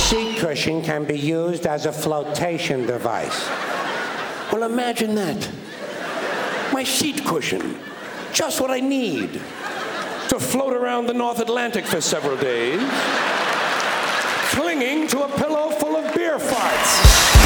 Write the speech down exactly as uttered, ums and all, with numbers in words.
seat cushion can be used as a flotation device. Well, imagine that. My seat cushion. Just what I need to float around the North Atlantic for several days, clinging to a pillow full of beer farts.